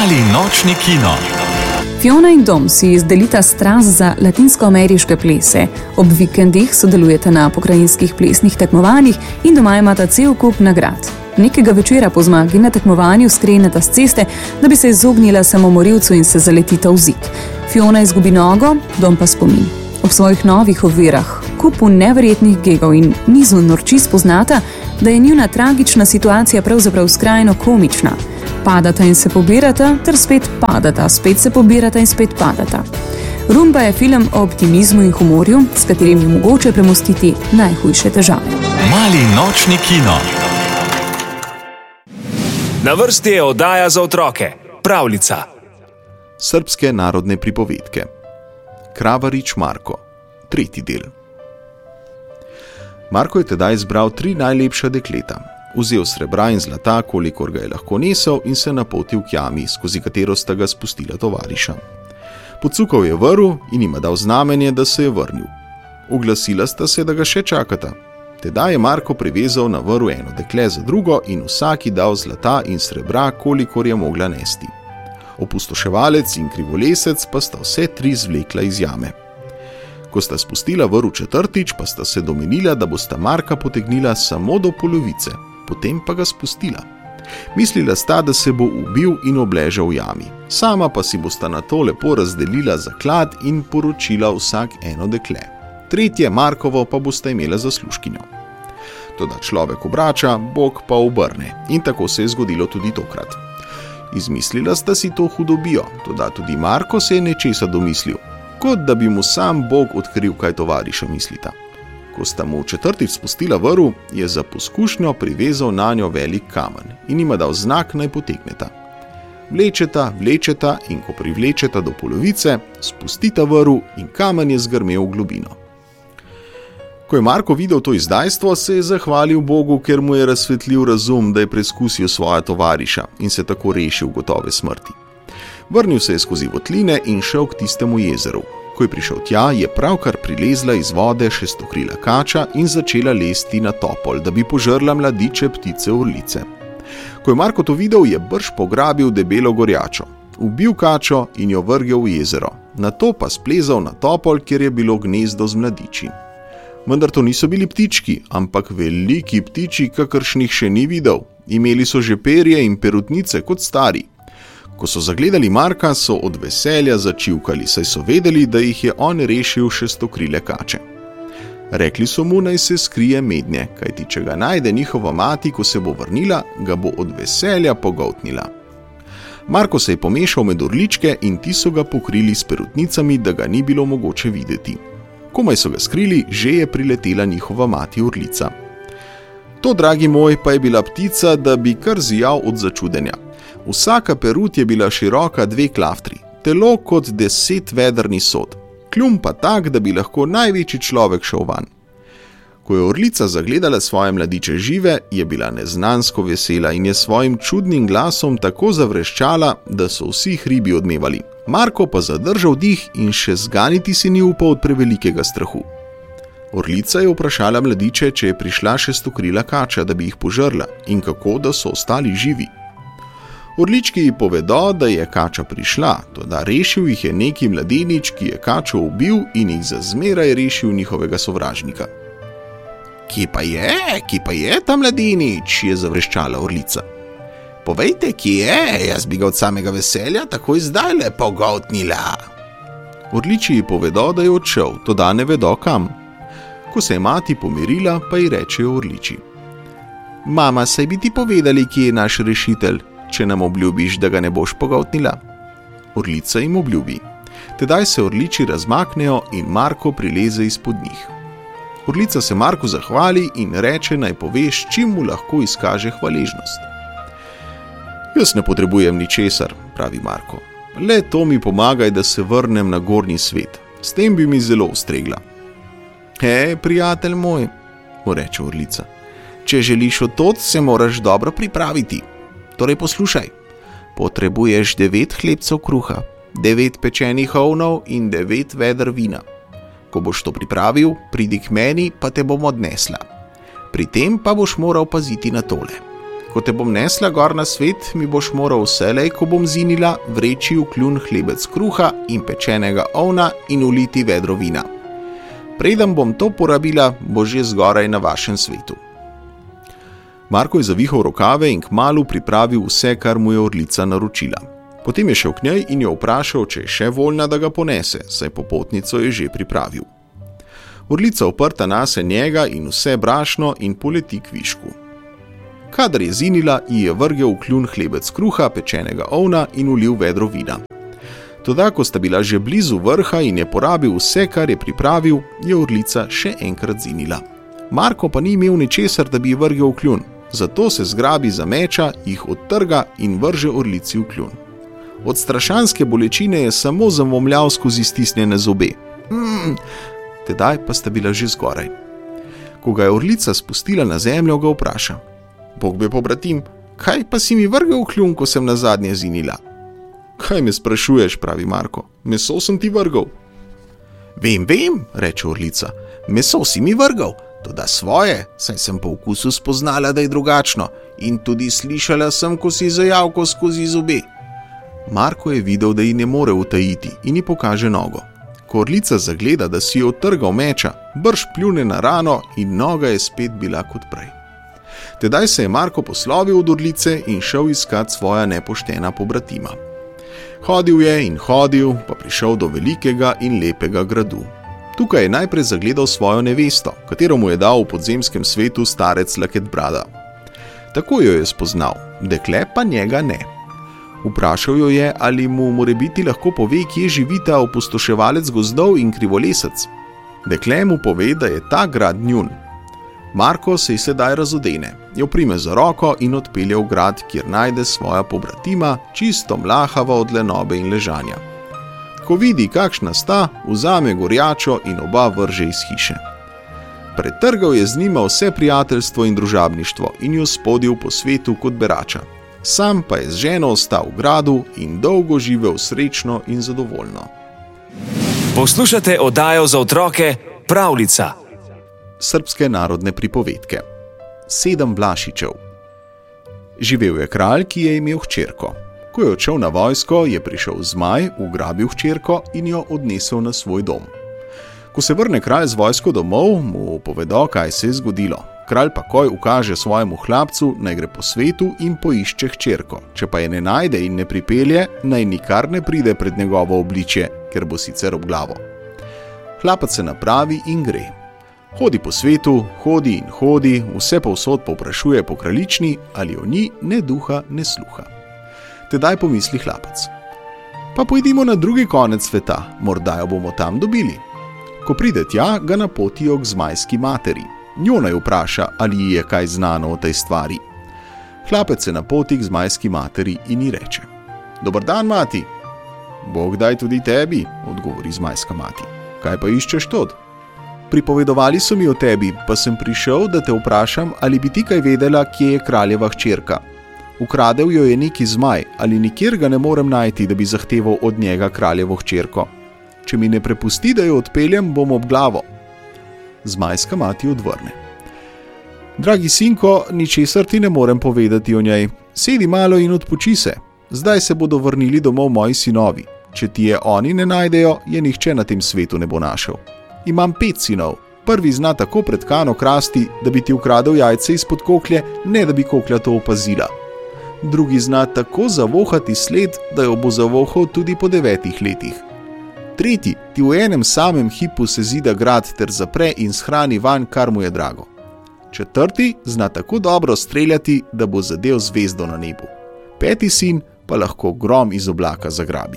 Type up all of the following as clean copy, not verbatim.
Mali nočni kino. Fiona in Dom si izdelita strast za latinskoameriške plese. Ob vikendih sodelujeta na pokrajinskih plesnih tekmovanjih in doma imata cel kup nagrad. Nekega večera po zmagi na tekmovanju skreneta s ceste, da bi se izognila samomorilcu in se zaletita v zid. Fiona izgubi nogo, Dom pa spomin. Ob svojih novih ovirah, kupu neverjetnih gegov in nizu norči spoznata, da je njuna tragična situacija pravzaprav skrajno komična. Padata in se pobirata, ter spet padata, spet se pobirata in spet padata. Rumba je film o optimizmu in humorju, s katerim je mogoče premostiti najhujše težave. Mali nočni kino. Na vrsti je oddaja za otroke. Pravljica. Srbske narodne pripovedke. Kravarič Marko. 3. del. Marko je tedaj izbral 3 najlepša dekleta. Vzel srebra in zlata, kolikor ga je lahko nesel, in se napotil k jami, skozi katero sta ga spustila tovariša. Pocukal je vrv in jima dal znamenje, da se je vrnil. Oglasila sta se, da ga še čakata. Tedaj je Marko privezal na vrv eno dekle za drugo in vsaki dal zlata in srebra, kolikor je mogla nesti. Opustoševalec in krivolesec pa sta vse 3 zvlekla iz jame. Ko sta spustila vrv 4., pa sta se domenila, da bosta Marka potegnila samo do polovice, potem pa ga spustila. Mislila sta, da se bo ubil in obležal v jami. Sama pa si bosta nato lepo razdelila zaklad in poročila vsak eno dekle. 3. Markovo pa bosta imela zaslužkinjo. Toda človek obrača, Bog pa obrne. In tako se je zgodilo tudi tokrat. Izmislila sta si to hudobijo, toda tudi Marko se je nečesa domislil, kot da bi mu sam Bog odkril, kaj tovariša mislita. Ko sta mu 4. spustila vrv, je za poskušnjo privezal na njo velik kamen in jima dal znak, naj potegneta. Vlečeta in ko privlečeta do polovice, spustita vrv in kamen je zgrmel v globino. Ko je Marko videl to izdajstvo, se je zahvalil Bogu, ker mu je razsvetlil razum, da je preskusil svoja tovariša in se tako rešil gotove smrti. Vrnil se je skozi votline in šel k tistemu jezeru. Ko je prišel tja, je pravkar prilezla iz vode šestokrila kača in začela lesti na topol, da bi požrla mladiče ptice orlice. Ko je Marko to videl, je brž pograbil debelo gorjačo, ubil kačo in jo vrgel v jezero, nato pa splezal na topol, kjer je bilo gnezdo z mladiči. Vendar to niso bili ptički, ampak veliki ptiči, kakršnih še ni videl. Imeli so že perje in perutnice kot stari. Ko so zagledali Marka, so od veselja začivkali, saj so vedeli, da jih je on rešil šestokrile kače. Rekli so mu, naj se skrije mednje, kajti če ga najde njihova mati, ko se bo vrnila, ga bo od veselja pogoltnila. Marko se je pomešal med orličke in ti so ga pokrili s perutnicami, da ga ni bilo mogoče videti. Komaj so ga skrili, že je priletela njihova mati orlica. To, dragi moj, pa je bila ptica, da bi kar zijal od začudenja. Vsaka perut je bila široka 2 klaftri, telo kot 10 vedrni sod, kljun pa tak, da bi lahko največji človek šel van. Ko je orlica zagledala svoje mladiče žive, je bila neznansko vesela in je svojim čudnim glasom tako zavreščala, da so vsi hribi odmevali. Marko pa zadržal dih in še zganiti si ni upal od prevelikega strahu. Orlica je vprašala mladiče, če je prišla šestokrila kača, da bi jih požrla in kako, da so ostali živi. Orlički ji povedo, da je kača prišla, toda rešil jih je neki mladenič, ki je kačo ubil in jih za zmeraj rešil njihovega sovražnika. Kje pa je ta mladenič, je zavreščala orlica. Povejte, kje je, jaz bi ga od samega veselja takoj zdajle pogoltnila. Orliči ji povedo, da je odšel, toda ne vedo kam. Ko se je mati pomirila, pa ji rečejo orliči. Mama, saj bi ti povedali, kje je naš rešitelj, če nam obljubiš, da ga ne boš pogoltnila. Orlica jim obljubi. Tedaj se orliči razmaknejo in Marko prileze izpod njih. Orlica se Marku zahvali in reče, naj poveš, čim mu lahko izkaže hvaležnost. Jaz ne potrebujem ničesar, pravi Marko. Le to mi pomagaj, da se vrnem na gornji svet. S tem bi mi zelo ustregla. Prijatelj moj, mu reče orlica. Če želiš odtod, se moraš dobro pripraviti. Torej poslušaj, potrebuješ 9 hlebcev kruha, 9 pečenih ovnov in 9 veder vina. Ko boš to pripravil, pridi k meni, pa te bom odnesla. Pri tem pa boš moral paziti na tole. ko te bom nesla gor na svet, mi boš moral vselej, ko bom zinila, vreči v kljun hlebec kruha in pečenega ovna in uliti vedro vina. Preden bom to porabila, bo že zgoraj na vašem svetu. Marko je zavihal rokave in kmalu pripravil vse, kar mu je orlica naročila. Potem je šel k njej in jo vprašal, če je še voljna, da ga ponese, saj popotnico je že pripravil. Orlica oprta nase njega in vse brašno in poleti k višku. Kadar je zinila, ji je vrgel v kljun hlebec kruha, pečenega ovna in ulil vedro vina. Toda, ko sta bila že blizu vrha in je porabil vse, kar je pripravil, je orlica še enkrat zinila. Marko pa ni imel ničesar, da bi ji vrgel v kljun, zato se zgrabi za meča, jih odtrga in vrže orlici v kljun. Od strašanske bolečine je samo zamomljal skozi stisnjene zobe. Tedaj pa sta bila že zgoraj. Ko ga je orlica spustila na zemljo, ga vpraša: Bogbe pobratim, kaj pa si mi vrgel v kljun, ko sem nazadnje zinila? Kaj me sprašuješ, pravi Marko, meso sem ti vrgel. Vem, reče orlica, meso si mi vrgel, toda svoje, saj sem po okusu spoznala, da je drugačno, in tudi slišala sem, ko si zajavko skozi zobe. Marko je videl, da ji ne more utajiti in ji pokaže nogo. Ko orlica zagleda, da si je odtrgal meča, brž pljune na rano in noga je spet bila kot prej. Tedaj se je Marko poslovil od orlice in šel iskat svoja nepoštena pobratima. Hodil je in hodil, pa prišel do velikega in lepega gradu. Tukaj je najprej zagledal svojo nevesto, katero mu je dal v podzemskem svetu starec Laketbrada. Tako jo je spoznal, dekle pa njega ne. Vprašal jo je, ali mu morebiti lahko pove, kje živita opustoševalec gozdov in krivolesec. Dekle mu pove, da je ta grad njun. Marko se ji sedaj razodene, jo prime za roko in odpelje v grad, kjer najde svoja pobratima, čisto mlahava od lenobe in ležanja. Ko vidi, kakšna sta, vzame gorjačo in oba vrže iz hiše. Pretrgal je z njima vse prijateljstvo in družabništvo in jo spodil po svetu kot berača. Sam pa je z ženo ostal v gradu in dolgo živel srečno in zadovoljno. Poslušate oddajo za otroke Pravljica. Srbske narodne pripovedke. 7 Vlašičev. Živel je kralj, ki je imel hčerko. Ko je odšel na vojsko, je prišel zmaj, ugrabil hčerko in jo odnesel na svoj dom. Ko se vrne kralj z vojsko domov, mu povedo, kaj se je zgodilo. Kralj pa takoj ukaže svojemu hlapcu, naj gre po svetu in poišče hčerko. Če pa je ne najde in ne pripelje, naj nikar ne pride pred njegovo obličje, ker bo sicer ob glavo. Hlapac se napravi in gre. Hodi po svetu, hodi in hodi, vse povsod povprašuje po kraljični, ali o njej ne duha, ne sluha. Tedaj pomisli hlapac: pa pojdimo na drugi konec sveta, morda jo bomo tam dobili. Ko pride tja, ga napotijo k zmajski materi. Njo naj vpraša, ali ji je kaj znano o tej stvari. Hlapec se napoti k zmajski materi in ji reče: dober dan, mati. Bog daj tudi tebi, odgovori zmajska mati. Kaj pa iščeš tod? Pripovedovali so mi o tebi, pa sem prišel, da te vprašam, ali bi ti kaj vedela, kje je kraljeva hčerka. Ukradel jo je neki zmaj, ali nikjer ga ne morem najti, da bi zahteval od njega kraljevo hčerko. Če mi ne prepusti, da jo odpeljem, bom ob glavo. Zmajska mati odvrne: dragi sinko, ničesar ti ne morem povedati o njej. Sedi malo in odpoči se. Zdaj se bodo vrnili domov moji sinovi. Če ti je oni ne najdejo, je nihče na tem svetu ne bo našel. Imam 5 sinov. Prvi zna tako pretkano krasti, da bi ti ukradel jajce izpod koklje, ne da bi koklja to opazila. Drugi zna tako zavohati sled, da jo bo zavohal tudi po 9 letih. Tretji ti v enem samem hipu sezida grad ter zapre in shrani vanj, kar mu je drago. Četrti zna tako dobro streljati, da bo zadel zvezdo na nebu. 5. sin pa lahko grom iz oblaka zagrabi.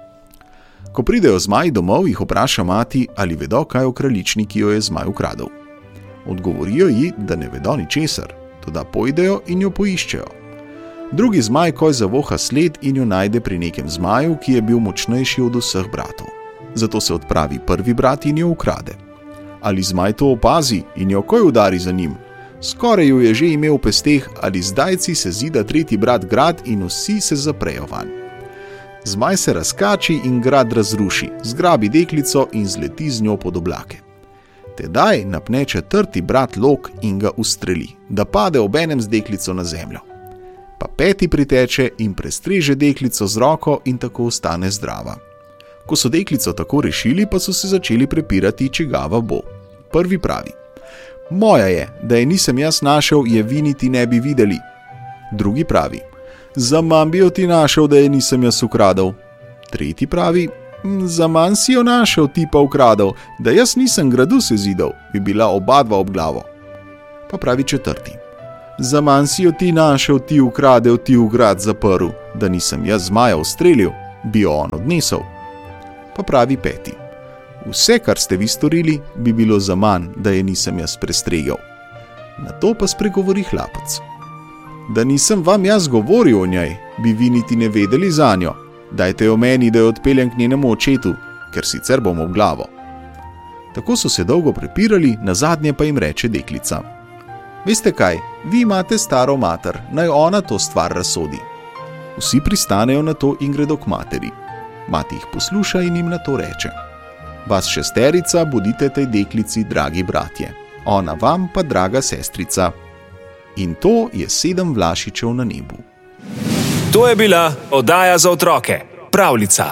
Ko pridejo zmaji domov, jih vpraša mati, ali vedo kaj o kraljični, ki jo je zmaj ukradel. Odgovorijo ji, da ne vedo ničesar, toda pojdejo in jo poiščejo. Drugi zmaj koj zavoha sled in jo najde pri nekem zmaju, ki je bil močnejši od vseh bratov. Zato se odpravi prvi brat in jo ukrade. Ali zmaj to opazi in jo koj udari za njim? Skoraj jo je že imel v pesteh, ali zdajci se zida tretji brat grad in vsi se zaprejo vanj. Zmaj se razkači in grad razruši, zgrabi deklico in zleti z njo pod oblake. Tedaj napne četrti brat lok in ga ustreli, da pade obenem z deklico na zemljo. pa peti priteče in prestreže deklico z roko in tako ostane zdrava. Ko so deklico tako rešili, pa so se začeli prepirati, čigava bo. Prvi pravi: moja je, da je nisem jaz našel, je vi niti ne bi videli. Drugi pravi: zaman bi jo ti našel, da je nisem jaz ukradel. Tretji pravi: zaman si jo našel, ti pa ukradel, da jaz nisem gradu sezidal, bi bila obadva ob glavo. Pa pravi četrti: zaman si jo ti našel, ti ukradel, ti v grad zaprl, da nisem jaz zmaja ustrelil, bi jo on odnesel. Pa pravi peti: vse, kar ste vi storili, bi bilo zaman, da je nisem jaz prestregel. Na to pa spregovori hlapec: da nisem vam jaz govoril o njej, bi vi niti ne vedeli za njo. Dajte jo meni, da jo odpeljem k njenemu očetu, ker sicer bom ob glavo. Tako so se dolgo prepirali, nazadnje pa jim reče deklica: veste kaj, vi imate staro mater, naj ona to stvar razsodi. Vsi pristanejo na to in gredo k materi. Mati jih posluša in jim na to reče: vas šesterica bodite tej deklici, dragi bratje, ona vam pa draga sestrica. In to je 7 Vlašičev na nebu. To je bila oddaja za otroke, Pravljica.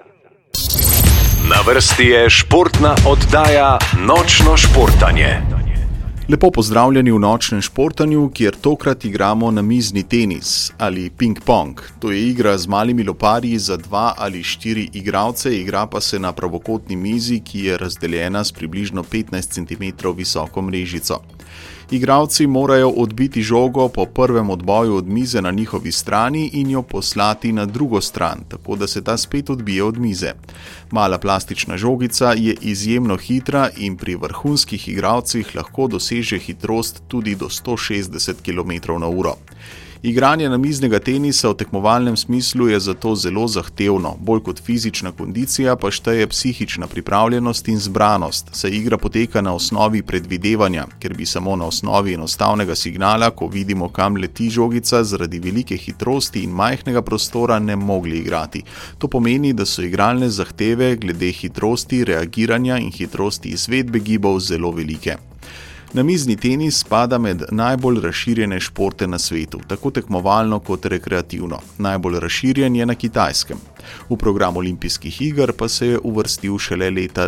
Na vrsti je športna oddaja Nočno športanje. Lepo pozdravljeni v Nočnem športanju, kjer tokrat igramo namizni tenis ali ping-pong. To je igra z malimi loparji za 2 ali 4 igralce, igra pa se na pravokotni mizi, ki je razdeljena s približno 15 cm visoko mrežico. Igralci morajo odbiti žogo po prvem odboju od mize na njihovi strani in jo poslati na drugo stran, tako da se ta spet odbije od mize. Mala plastična žogica je izjemno hitra in pri vrhunskih igralcih lahko doseže hitrost tudi do 160 km/h. Igranje namiznega tenisa v tekmovalnem smislu je zato zelo zahtevno, bolj kot fizična kondicija pa šteje psihična pripravljenost in zbranost, saj igra poteka na osnovi predvidevanja, ker bi samo na osnovi enostavnega signala, ko vidimo, kam leti žogica, zaradi velike hitrosti in majhnega prostora ne mogli igrati. To pomeni, da so igralne zahteve glede hitrosti reagiranja in hitrosti izvedbe gibov zelo velike. Namizni tenis spada med najbolj razširjene športe na svetu, tako tekmovalno kot rekreativno. Najbolj razširjen je na Kitajskem. V program olimpijskih iger pa se je uvrstil šele leta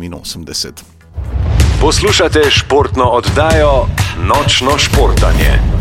1988. Poslušate športno oddajo Nočno športanje.